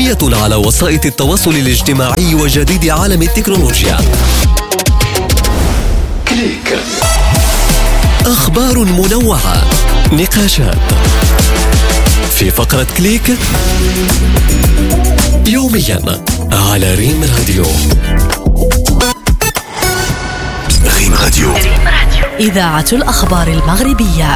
يومية على وسائل التواصل الاجتماعي وجديد عالم التكنولوجيا. كليك. أخبار منوعة، نقاشات في فقرة كليك يوميا على ريم راديو. ريم راديو، إذاعة الأخبار المغربية.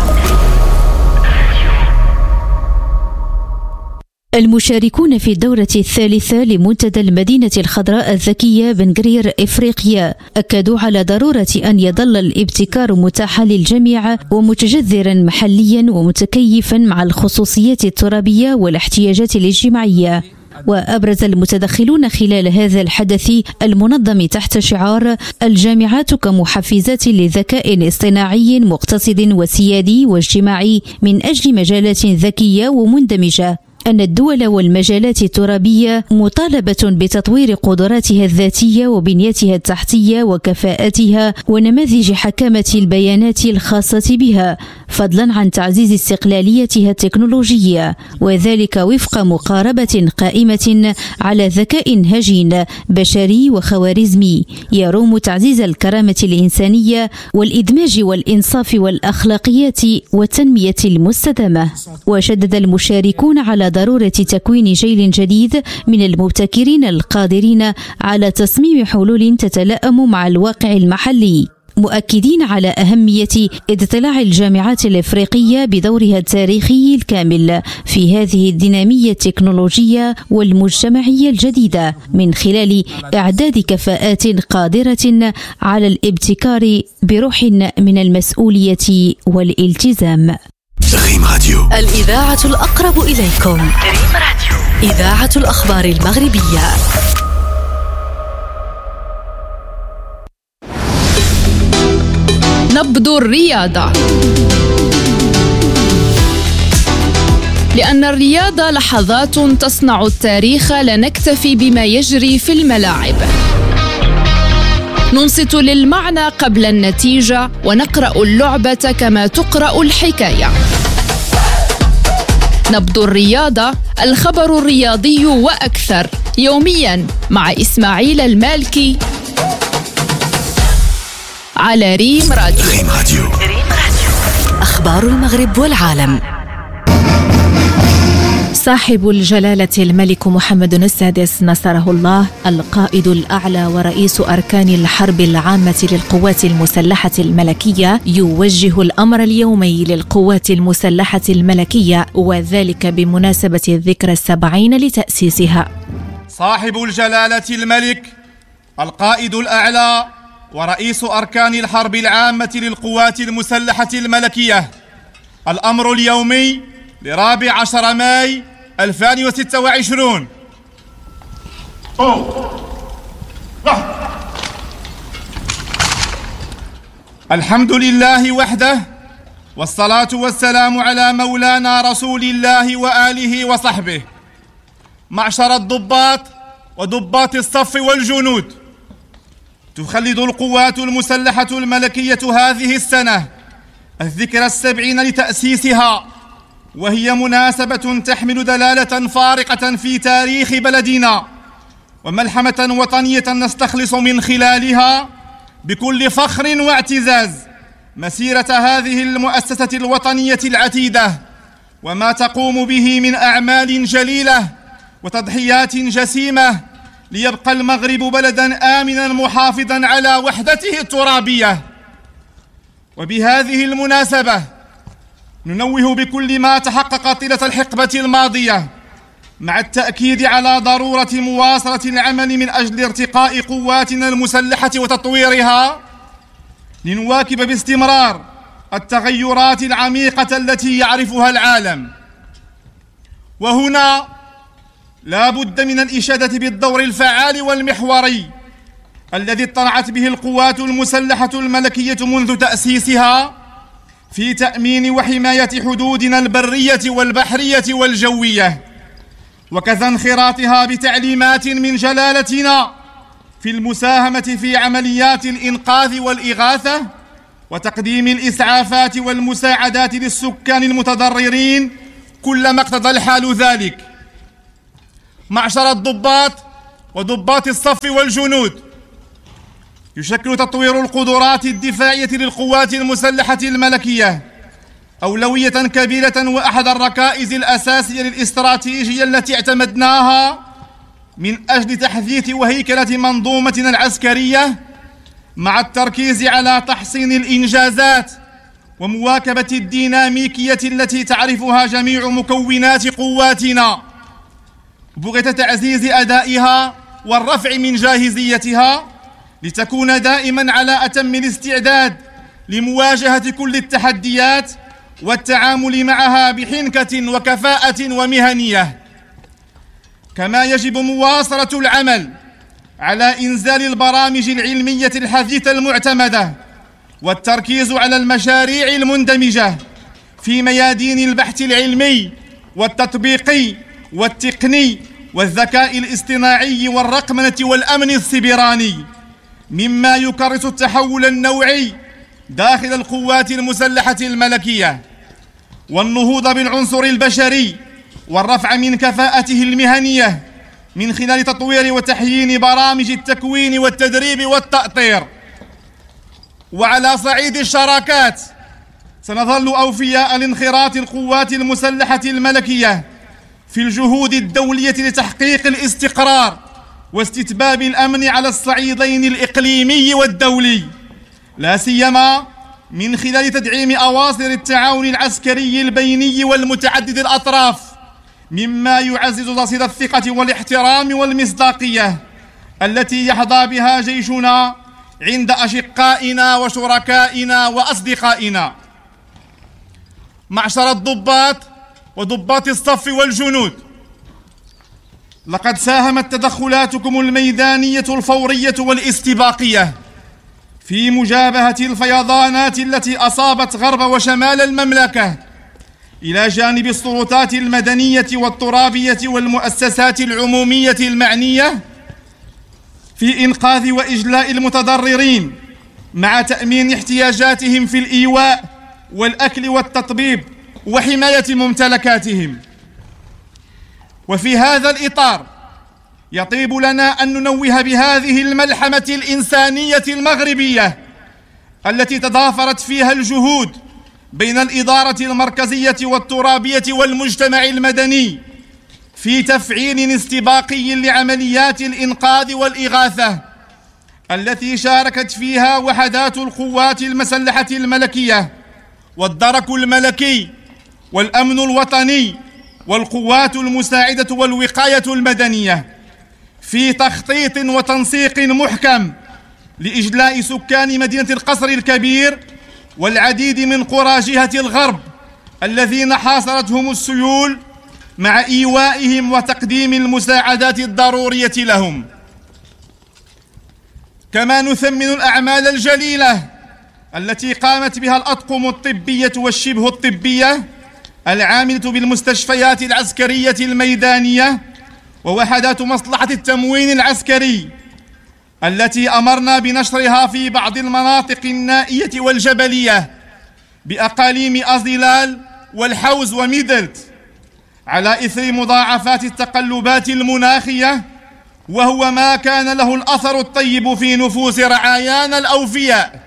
المشاركون في الدورة الثالثة لمنتدى المدينة الخضراء الذكية بنغرير إفريقيا أكدوا على ضرورة أن يظل الابتكار متاحا للجميع ومتجذرا محليا ومتكيفا مع الخصوصيات الترابية والاحتياجات الاجتماعية. وأبرز المتدخلون خلال هذا الحدث المنظم تحت شعار الجامعات كمحفزات لذكاء اصطناعي مقتصد وسيادي واجتماعي من أجل مجالات ذكية ومندمجة، أن الدول والمجالات الترابية مطالبة بتطوير قدراتها الذاتية وبنيتها التحتية وكفاءتها ونماذج حكامة البيانات الخاصة بها، فضلا عن تعزيز استقلاليتها التكنولوجية، وذلك وفق مقاربة قائمة على ذكاء هجين بشري وخوارزمي يروم تعزيز الكرامة الإنسانية والإدماج والإنصاف والأخلاقيات والتنمية المستدامة. وشدد المشاركون على ضرورة تكوين جيل جديد من المبتكرين القادرين على تصميم حلول تتلائم مع الواقع المحلي، مؤكدين على أهمية اضطلاع الجامعات الإفريقية بدورها التاريخي الكامل في هذه الدينامية التكنولوجية والمجتمعية الجديدة من خلال إعداد كفاءات قادرة على الابتكار بروح من المسؤولية والالتزام. ريم راديو، الإذاعة الأقرب إليكم. ريم راديو، إذاعة الأخبار المغربية. نبض الرياضة، لأن الرياضة لحظات تصنع التاريخ، لا نكتفي بما يجري في الملاعب، ننصت للمعنى قبل النتيجة ونقرأ اللعبة كما تقرأ الحكاية. نبض الرياضة، الخبر الرياضي وأكثر، يوميا مع إسماعيل المالكي على ريم راديو. ريم راديو، أخبار المغرب والعالم. صاحب الجلالة الملك محمد السادس نصره الله، القائد الأعلى ورئيس أركان الحرب العامة للقوات المسلحة الملكية، يوجه الأمر اليومي للقوات المسلحة الملكية، وذلك بمناسبة الذكرى 70 لتأسيسها. صاحب الجلالة الملك القائد الأعلى ورئيس أركان الحرب العامة للقوات المسلحة الملكية، الأمر اليومي ل14 ماي 2026. الحمد لله وحده، والصلاة والسلام على مولانا رسول الله وآله وصحبه. معشر الضباط وضباط الصف والجنود، تخلد القوات المسلحة الملكية هذه السنة الذكرى 70 لتأسيسها، وهي مناسبة تحمل دلالة فارقة في تاريخ بلدنا وملحمة وطنية نستخلص من خلالها بكل فخر واعتزاز مسيرة هذه المؤسسة الوطنية العتيدة وما تقوم به من أعمال جليلة وتضحيات جسيمة ليبقى المغرب بلداً آمناً محافظاً على وحدته الترابية. وبهذه المناسبة ننوه بكل ما تحقق طيلة الحقبة الماضية، مع التأكيد على ضرورة مواصلة العمل من أجل ارتقاء قواتنا المسلحة وتطويرها، لنواكب باستمرار التغيرات العميقة التي يعرفها العالم. وهنا لا بد من الإشادة بالدور الفعال والمحوري الذي اطلعت به القوات المسلحة الملكية منذ تأسيسها في تأمين وحماية حدودنا البرية والبحرية والجوية، وكذا انخراطها بتعليمات من جلالتنا في المساهمة في عمليات الإنقاذ والإغاثة وتقديم الإسعافات والمساعدات للسكان المتضررين كلما اقتضى الحال ذلك. معشر الضباط وضباط الصف والجنود، يشكل تطوير القدرات الدفاعية للقوات المسلحة الملكية أولوية كبيرة وأحد الركائز الأساسية للاستراتيجية التي اعتمدناها من أجل تحديث وهيكلة منظومتنا العسكرية، مع التركيز على تحصين الإنجازات ومواكبة الديناميكية التي تعرفها جميع مكونات قواتنا، بغية تعزيز أدائها والرفع من جاهزيتها لتكون دائما على أتم الاستعداد لمواجهة كل التحديات والتعامل معها بحنكة وكفاءة ومهنية. كما يجب مواصلة العمل على إنزال البرامج العلمية الحديثة المعتمدة والتركيز على المشاريع المندمجة في ميادين البحث العلمي والتطبيقي والتقني والذكاء الاصطناعي والرقمنة والأمن السيبراني، مما يكرس التحول النوعي داخل القوات المسلحة الملكية والنهوض بالعنصر البشري والرفع من كفاءته المهنية من خلال تطوير وتحيين برامج التكوين والتدريب والتأطير. وعلى صعيد الشراكات سنظل أوفياء لانخراط القوات المسلحة الملكية في الجهود الدولية لتحقيق الاستقرار واستتباب الأمن على الصعيدين الإقليمي والدولي، لا سيما من خلال تدعيم أواصر التعاون العسكري البيني والمتعدد الأطراف، مما يعزز رصيد الثقة والاحترام والمصداقية التي يحظى بها جيشنا عند أشقائنا وشركائنا وأصدقائنا. معشر الضباط وضباط الصف والجنود، لقد ساهمت تدخلاتكم الميدانية الفورية والاستباقية في مجابهة الفيضانات التي أصابت غرب وشمال المملكة، إلى جانب السلطات المدنية والترابية والمؤسسات العمومية المعنية في إنقاذ وإجلاء المتضررين، مع تأمين احتياجاتهم في الإيواء والأكل والتطبيب وحماية ممتلكاتهم. وفي هذا الإطار يطيب لنا أن ننوه بهذه الملحمة الإنسانية المغربية التي تضافرت فيها الجهود بين الإدارة المركزية والترابية والمجتمع المدني في تفعيل استباقي لعمليات الإنقاذ والإغاثة التي شاركت فيها وحدات القوات المسلحة الملكية والدرك الملكي والأمن الوطني والقوات المساعدة والوقاية المدنية، في تخطيط وتنسيق محكم لإجلاء سكان مدينة القصر الكبير والعديد من قرى جهة الغرب الذين حاصرتهم السيول، مع إيوائهم وتقديم المساعدات الضرورية لهم. كما نثمن الأعمال الجليلة التي قامت بها الأطقم الطبية والشبه الطبية العاملة بالمستشفيات العسكرية الميدانية ووحدات مصلحة التموين العسكري التي أمرنا بنشرها في بعض المناطق النائية والجبلية بأقاليم أزلال والحوز وميدلت، على إثر مضاعفات التقلبات المناخية، وهو ما كان له الأثر الطيب في نفوس رعايانا الأوفياء.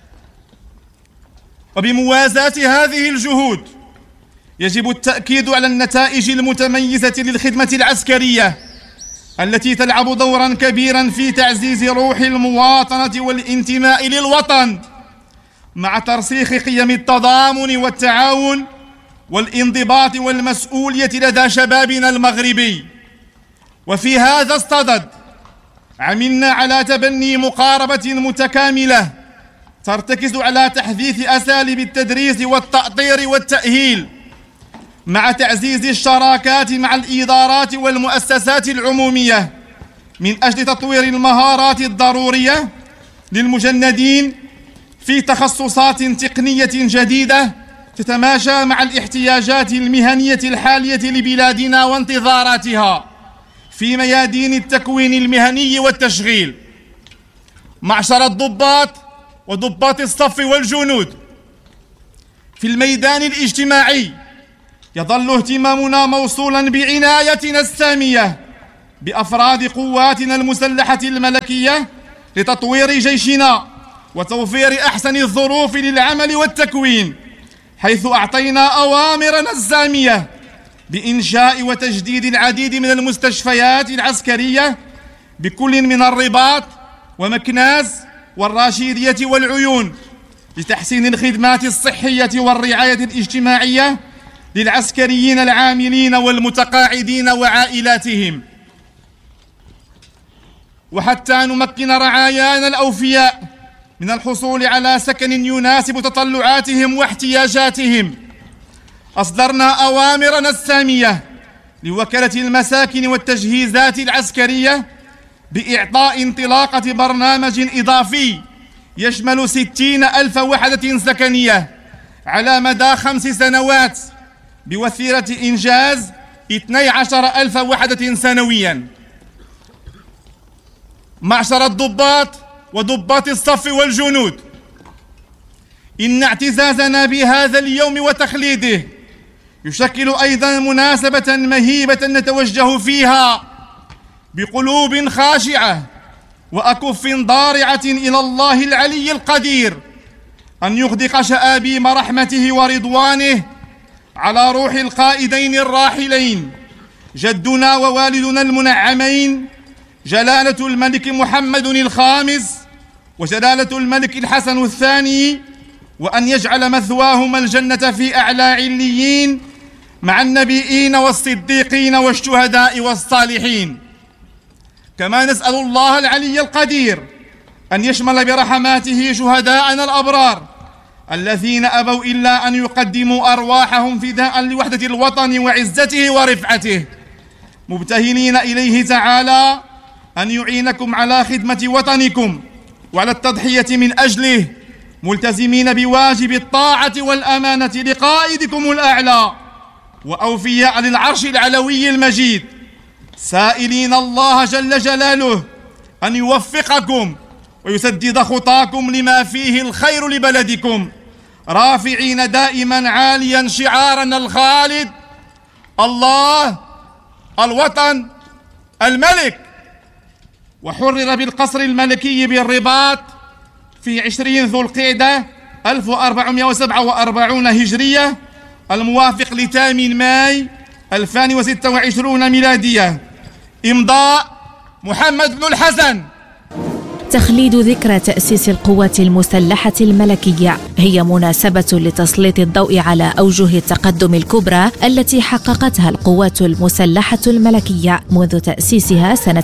وبموازاة هذه الجهود يجب التأكيد على النتائج المتميزة للخدمة العسكرية التي تلعب دورا كبيرا في تعزيز روح المواطنة والانتماء للوطن، مع ترسيخ قيم التضامن والتعاون والانضباط والمسؤولية لدى شبابنا المغربي. وفي هذا الصدد عملنا على تبني مقاربة متكاملة ترتكز على تحديث أساليب التدريس والتأطير والتأهيل، مع تعزيز الشراكات مع الإدارات والمؤسسات العمومية من أجل تطوير المهارات الضرورية للمجندين في تخصصات تقنية جديدة تتماشى مع الاحتياجات المهنية الحالية لبلادنا وانتظاراتها في ميادين التكوين المهني والتشغيل. معشر الضباط وضباط الصف والجنود، في الميدان الاجتماعي يظل اهتمامنا موصولا بعنايتنا السامية بأفراد قواتنا المسلحة الملكية لتطوير جيشنا وتوفير أحسن الظروف للعمل والتكوين، حيث أعطينا أوامرنا الزامية بإنشاء وتجديد العديد من المستشفيات العسكرية بكل من الرباط ومكناس والراشيدية والعيون، لتحسين الخدمات الصحية والرعاية الاجتماعية للعسكريين العاملين والمتقاعدين وعائلاتهم، وحتى نمكن رعايانا الأوفياء من الحصول على سكن يناسب تطلعاتهم واحتياجاتهم. أصدرنا أوامرنا السامية لوكالة المساكن والتجهيزات العسكرية بإعطاء انطلاقة برنامج إضافي يشمل 60,000 وحدة سكنية على مدى 5 سنوات بوتيرة إنجاز 12,000 وحدة سنويا. معشر الضباط وضباط الصف والجنود، إن اعتزازنا بهذا اليوم وتخليده يشكل أيضا مناسبة مهيبة نتوجه فيها بقلوب خاشعة وأكف ضارعة إلى الله العلي القدير أن يغدق شآبيم رحمته ورضوانه على روح القائدين الراحلين جدنا ووالدنا المنعمين جلالة الملك محمد الخامس وجلالة الملك الحسن الثاني، وأن يجعل مثواهما الجنة في أعلى عليين مع النبيين والصديقين والشهداء والصالحين. كما نسأل الله العلي القدير أن يشمل برحماته شهداءنا الأبرار الذين أبوا إلا أن يقدموا أرواحهم فداء لوحدة الوطن وعزته ورفعته، مبتهلين إليه تعالى أن يعينكم على خدمة وطنكم وعلى التضحية من أجله، ملتزمين بواجب الطاعة والأمانة لقائدكم الأعلى وأوفياء للعرش العلوي المجيد، سائلين الله جل جلاله أن يوفقكم ويسدد خطاكم لما فيه الخير لبلدكم، رافعين دائما عاليا شعارنا الخالد: الله، الوطن، الملك. وحرر بالقصر الملكي بالرباط في 20 ذو القعدة 1447 هجرية الموافق ل8 ماي 2026 ميلادية. إمضاء محمد بن الحسن. تخليد ذكرى تأسيس القوات المسلحة الملكية هي مناسبة لتسليط الضوء على أوجه التقدم الكبرى التي حققتها القوات المسلحة الملكية منذ تأسيسها سنة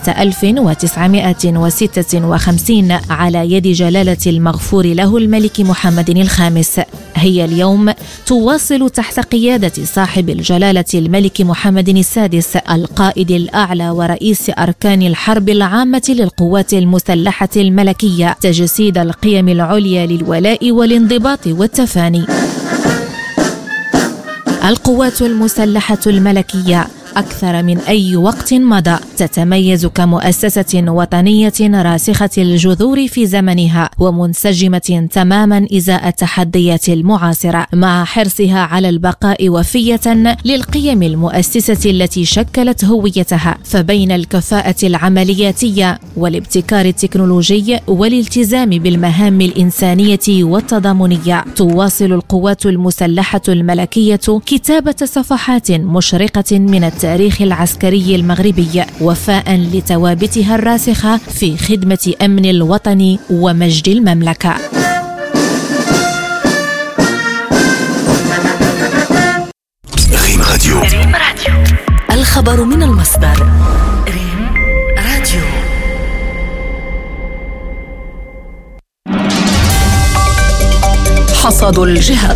1956 على يد جلالة المغفور له الملك محمد الخامس. هي اليوم تواصل تحت قيادة صاحب الجلالة الملك محمد السادس القائد الأعلى ورئيس أركان الحرب العامة للقوات المسلحة الملكية تجسيد القيم العليا للولاء والانضباط والتفاني. القوات المسلحة الملكية أكثر من أي وقت مضى تتميز كمؤسسة وطنية راسخة الجذور في زمنها ومنسجمة تماما إزاء التحديات المعاصرة، مع حرصها على البقاء وفية للقيم المؤسسة التي شكلت هويتها، فبين الكفاءة العملياتية والابتكار التكنولوجي والالتزام بالمهام الإنسانية والتضامنية، تواصل القوات المسلحة الملكية كتابة صفحات مشرقة من التاريخ العسكري المغربي وفاء لثوابتها الراسخة في خدمة أمن الوطن ومجد المملكة. ريم راديو. الخبر من المصدر. ريم راديو. حصاد الجهات.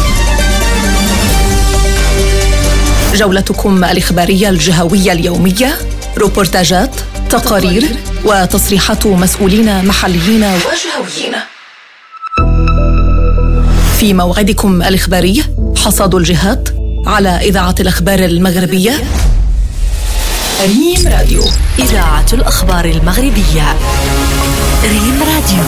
جولتكم الإخبارية الجهوية اليومية، روبورتاجات، تقارير وتصريحات مسؤولين محليين وجهويين. في موعدكم الإخباري حصاد الجهات على إذاعة الأخبار المغربية ريم راديو، إذاعة الأخبار المغربية. ريم راديو.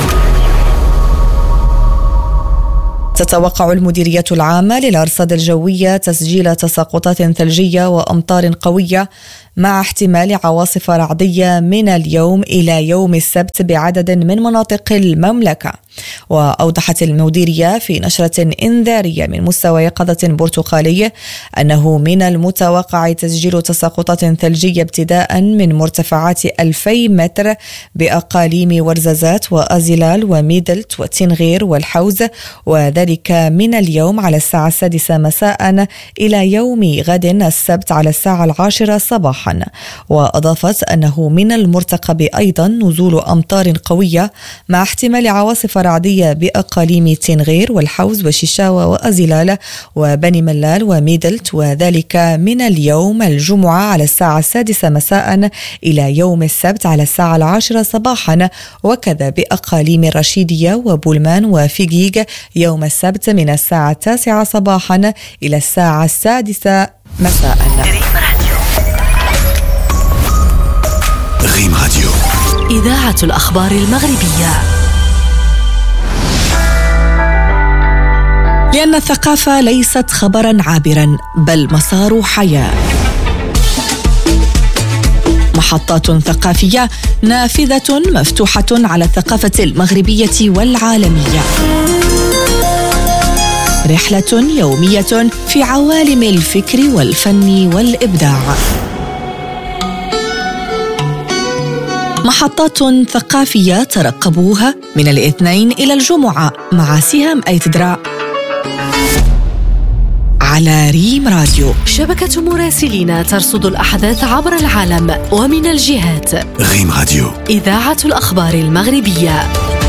تتوقع المديرية العامة للأرصاد الجوية تسجيل تساقطات ثلجية وأمطار قوية مع احتمال عواصف رعدية من اليوم إلى يوم السبت بعدد من مناطق المملكة. وأوضحت المديرية في نشرة إنذارية من مستوى يقظة برتقالي أنه من المتوقع تسجيل تساقطات ثلجية ابتداء من مرتفعات 2000 متر بأقاليم ورزازات وأزلال وميدلت وتنغير والحوز، وذلك من اليوم على الساعة 6 مساء إلى يوم غد السبت على الساعة 10 صباحا. وأضافت أنه من المرتقب أيضا نزول أمطار قوية مع احتمال عواصف رعدية بأقاليم تنغير والحوز وشيشاوة وأزلال وبني ملال وميدلت، وذلك من اليوم الجمعة على الساعة 6 مساء إلى يوم السبت على الساعة 10 صباحا، وكذا بأقاليم الرشيدية وبولمان وفيجيج يوم السبت من الساعة 9 صباحا إلى الساعة 6 مساء. غيم راديو، إذاعة الأخبار المغربية. لأن الثقافة ليست خبرا عابرا بل مسار حياة. محطات ثقافية نافذة مفتوحة على الثقافة المغربية والعالمية. رحلة يومية في عوالم الفكر والفن والإبداع. محطات ثقافية ترقبوها من الاثنين إلى الجمعة مع سهام أيتدرا على ريم راديو. شبكة مراسلين ترصد الأحداث عبر العالم ومن الجهات. ريم راديو، إذاعة الأخبار المغربية.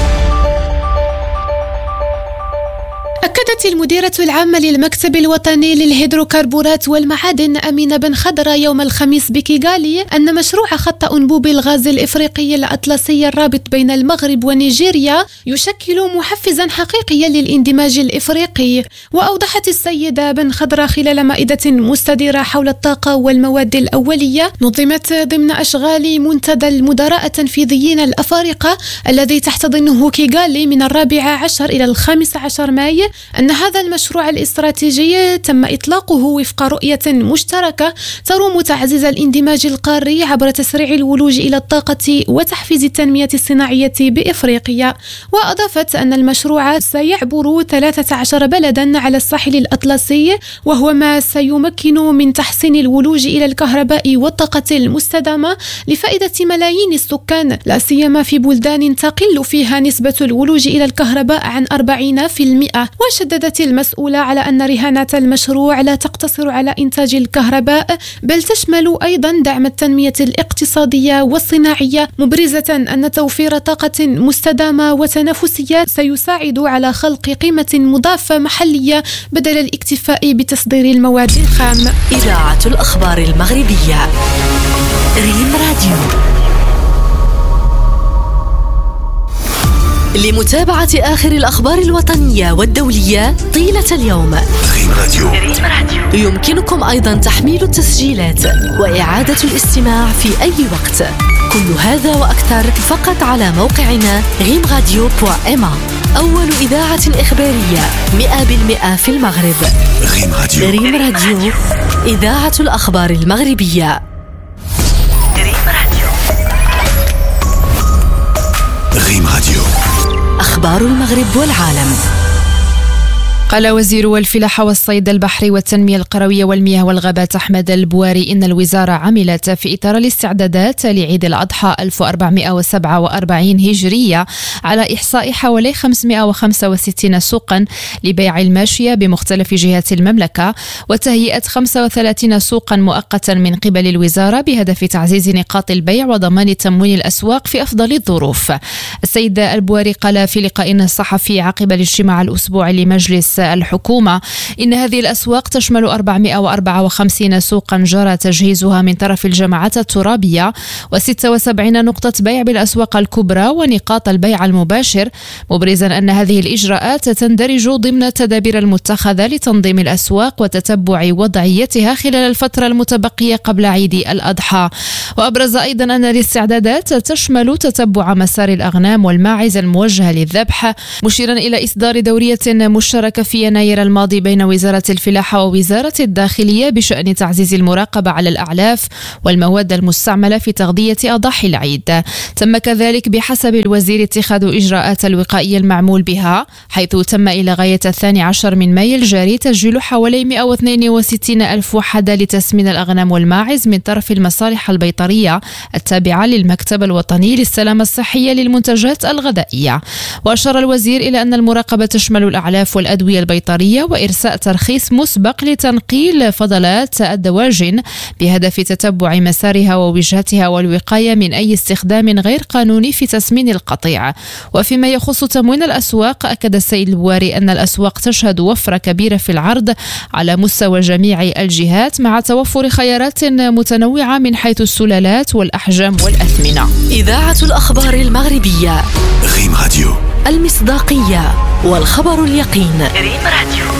أكدت المديرة العامة للمكتب الوطني للهيدروكربورات والمعادن أمينة بن خضرة يوم الخميس بكيغالي أن مشروع خط أنبوب الغاز الإفريقي الأطلسي الرابط بين المغرب ونيجيريا يشكل محفزا حقيقيا للاندماج الإفريقي. وأوضحت السيدة بن خضرة خلال مائدة مستديرة حول الطاقة والمواد الأولية نظمت ضمن أشغال منتدى المدراء التنفيذيين الأفارقة الذي تحتضنه كيغالي من 14 إلى 15 مايو أن هذا المشروع الاستراتيجي تم إطلاقه وفق رؤية مشتركة تروم تعزيز الاندماج القاري عبر تسريع الولوج إلى الطاقة وتحفيز التنمية الصناعية بإفريقيا. وأضافت أن المشروع سيعبر 13 بلدا على الساحل الأطلسي، وهو ما سيمكن من تحسين الولوج إلى الكهرباء والطاقة المستدامة لفائدة ملايين السكان، لا سيما في بلدان تقل فيها نسبة الولوج إلى الكهرباء عن 40%. وشددت المسؤولة على أن رهانات المشروع لا تقتصر على إنتاج الكهرباء بل تشمل أيضا دعم التنمية الاقتصادية والصناعية، مبرزة أن توفير طاقة مستدامة وتنافسية سيساعد على خلق قيمة مضافة محلية بدل الاكتفاء بتصدير المواد الخام. إذاعة الأخبار المغربية. ريم راديو. لمتابعة آخر الأخبار الوطنية والدولية طيلة اليوم، ريم راديو، يمكنكم أيضا تحميل التسجيلات وإعادة الاستماع في أي وقت. كل هذا وأكثر فقط على موقعنا rimradio.ma، أول إذاعة إخبارية 100% في المغرب. ريم راديو، ريم راديو، إذاعة الأخبار المغربية. ريم راديو، أخبار المغرب والعالم. قال وزير الفلاحة والصيد البحري والتنمية القروية والمياه والغابات أحمد البواري إن الوزارة عملت في إطار الاستعدادات لعيد الأضحى 1447 هجرية على إحصاء حوالي 565 سوقا لبيع الماشية بمختلف جهات المملكة، وتهيئة 35 سوقا مؤقتا من قبل الوزارة بهدف تعزيز نقاط البيع وضمان تموين الأسواق في أفضل الظروف. السيد البواري قال في لقاء صحفي عقب الاجتماع الأسبوعي لمجلس الحكومة إن هذه الأسواق تشمل 454 سوقا جرى تجهيزها من طرف الجماعات الترابية، و76 نقطة بيع بالأسواق الكبرى ونقاط البيع المباشر، مبرزا أن هذه الإجراءات تندرج ضمن التدابير المتخذة لتنظيم الأسواق وتتبع وضعيتها خلال الفترة المتبقية قبل عيد الأضحى. وأبرز أيضا أن الاستعدادات تشمل تتبع مسار الأغنام والماعز الموجهة للذبح، مشيرا إلى إصدار دورية مشتركة في يناير الماضي بين وزارة الفلاحة ووزارة الداخلية بشأن تعزيز المراقبة على الأعلاف والمواد المستعملة في تغذية أضاحي العيد. تم كذلك بحسب الوزير اتخاذ إجراءات الوقائية المعمول بها، حيث تم إلى غاية 12 من مايو الجاري تسجيل حوالي 162 ألف وحدة لتسمين الأغنام والماعز من طرف المصالح البيطرية التابعة للمكتب الوطني للسلامة الصحية للمنتجات الغذائية. وأشار الوزير إلى أن المراقبة تشمل الأعلاف والأدوية البيطرية وإرساء ترخيص مسبق لتنقيل فضلات الدواجن بهدف تتبع مسارها ووجهتها والوقاية من أي استخدام غير قانوني في تسمين القطيع. وفيما يخص تموين الأسواق، أكد السيد البواري أن الأسواق تشهد وفرة كبيرة في العرض على مستوى جميع الجهات، مع توفر خيارات متنوعة من حيث السلالات والأحجام والأثمنة. إذاعة الأخبار المغربية، ريم راديو، المصداقية والخبر اليقين. ريم راديو.